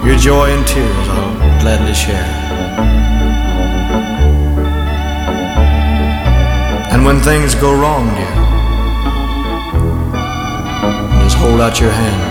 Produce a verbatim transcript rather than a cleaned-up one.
Your joy and tears I'll gladly share. And when things go wrong, dear, just hold out your hand